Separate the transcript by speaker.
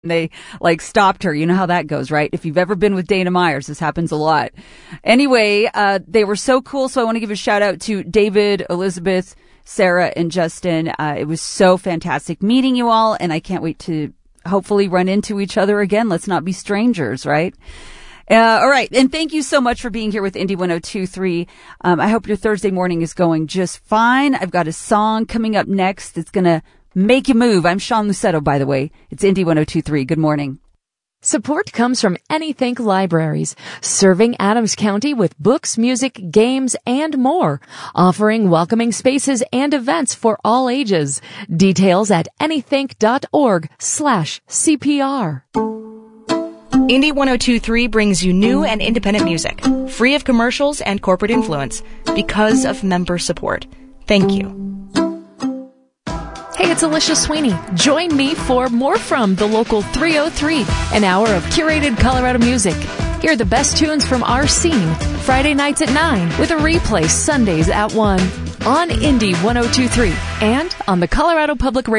Speaker 1: They stopped her. You know how that goes, right? If you've ever been with Dana Myers, this happens a lot. Anyway, they were so cool. So I want to give a shout out to David, Elizabeth, Sarah, and Justin. It was so fantastic meeting you all, and I can't wait to hopefully run into each other again. Let's not be strangers, right? All right. And thank you so much for being here with Indie 102.3. I hope your Thursday morning is going just fine. I've got a song coming up next that's going to make you move. I'm Sean Lucetto, by the way. It's Indie 102.3. Good morning.
Speaker 2: Support comes from Anythink Libraries, serving Adams County with books, music, games, and more, offering welcoming spaces and events for all ages. Details at anythink.org/CPR.
Speaker 3: Indie 102.3 brings you new and independent music, free of commercials and corporate influence, because of member support. Thank you.
Speaker 2: Hey, it's Alicia Sweeney. Join me for More From the Local 303, an hour of curated Colorado music. Hear the best tunes from our scene, Friday nights at 9, with a replay Sundays at 1, on Indie 102.3, and on the Colorado Public Radio.